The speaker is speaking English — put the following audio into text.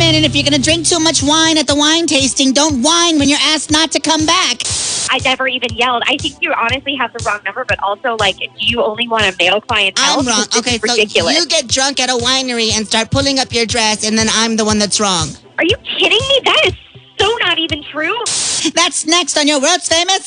win. And if you're going to drink too much wine at the wine tasting, don't whine when you're asked not to come back. I never even yelled. I think you honestly have the wrong number, but also, like, you only want a male clientele. I'm wrong. This Okay, is so ridiculous. you get drunk at a winery and start pulling up your dress, and then I'm the one that's wrong. Are you kidding me? That is so not even true. That's next on your World's Famous